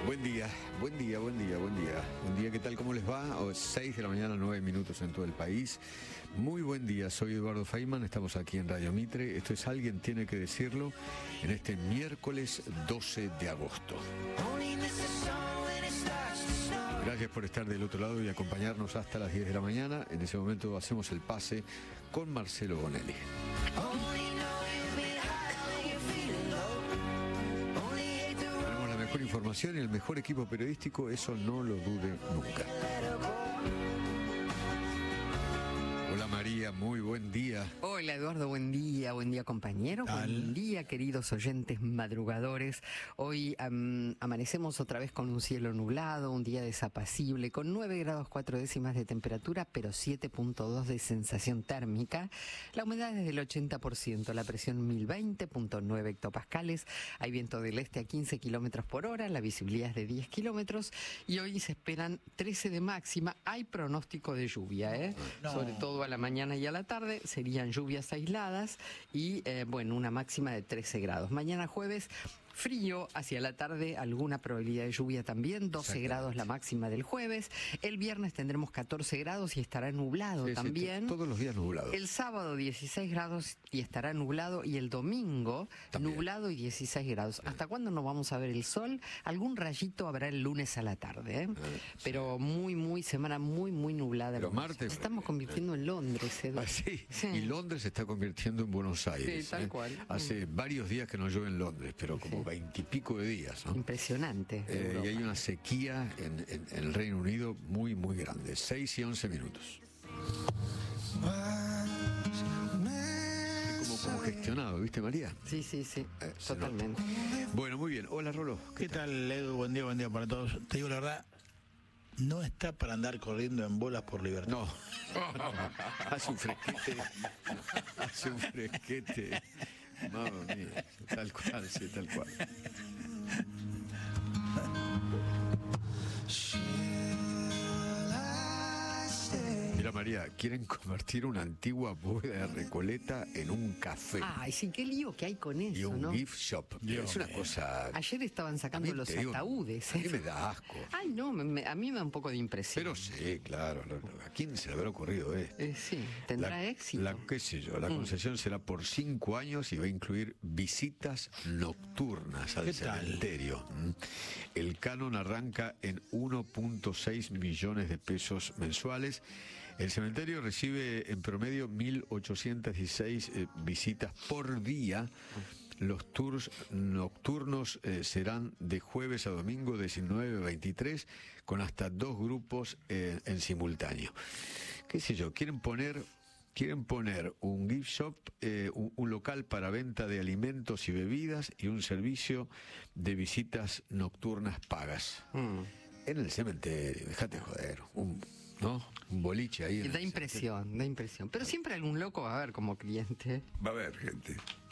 Buen día, buen día, buen día, buen día. Buen día, ¿qué tal? ¿Cómo les va? 6 de la mañana, 9 minutos en todo el país. Muy buen día, soy Eduardo Feynman, estamos aquí en Radio Mitre. Esto es Alguien Tiene que Decirlo en este miércoles 12 de agosto. Gracias por estar del otro lado y acompañarnos hasta las 10 de la mañana. En ese momento hacemos el pase con Marcelo Bonelli. Mejor información y el mejor equipo periodístico, eso no lo dude nunca. Hola María, muy buen día. Hola Eduardo, buen día compañero, buen día queridos oyentes madrugadores. Hoy amanecemos otra vez con un cielo nublado, un día desapacible, con 9 grados 4 décimas de temperatura, pero 7.2 de sensación térmica. La humedad es del 80%, la presión 1020.9 hectopascales, hay viento del este a 15 kilómetros por hora, la visibilidad es de 10 kilómetros y hoy se esperan 13 de máxima. Hay pronóstico de lluvia, sobre todo a la mañana y a la tarde, serían lluvias aisladas y una máxima de 13 grados. Mañana jueves, frío, hacia la tarde alguna probabilidad de lluvia también, 12 grados la máxima del jueves. El viernes tendremos 14 grados y estará nublado también. Todos los días nublado. El sábado 16 grados y estará nublado, y el domingo también nublado y 16 grados. ¿Hasta cuándo nos vamos a ver el sol? Algún rayito habrá el lunes a la tarde, pero semana muy nublada. Pero martes estamos convirtiendo en Londres, Edu. Sí. Y Londres se está convirtiendo en Buenos Aires. Sí, tal cual. Hace varios días que no llueve en Londres, pero como 20 y pico de días, ¿no? Impresionante. Y hay una sequía en el Reino Unido muy grande. 6 y 11 minutos. Como gestionado, ¿viste, María? Sí, totalmente. Bueno, muy bien. Hola, Rolo. ¿Qué tal, Edu? Buen día para todos. Te digo la verdad, no está para andar corriendo en bolas por libertad. No. Hace un fresquete. Mamma mía, tal cual, sí, tal cual. Mira, María, quieren convertir una antigua bóveda de Recoleta en un café. Ay, sí, qué lío que hay con eso, y un ¿no? gift shop. Es una cosa... Ayer estaban sacando los ataúdes. A mí me da asco. Ay, no, a mí me da un poco de impresión. Pero sí, claro. ¿A quién se le habrá ocurrido sí, tendrá éxito. Qué sé yo, la concesión será por 5 años y va a incluir visitas nocturnas al cementerio. El canon arranca en 1.6 millones de pesos mensuales. El cementerio recibe en promedio 1.816 visitas por día. Los tours nocturnos serán de jueves a domingo de 19 a 23, con hasta 2 grupos en simultáneo. ¿Qué sé yo? Quieren poner un gift shop, un local para venta de alimentos y bebidas y un servicio de visitas nocturnas pagas. En el cementerio, déjate joder. Un boliche ahí. Da impresión. Pero siempre algún loco va a haber como cliente. Va a haber gente.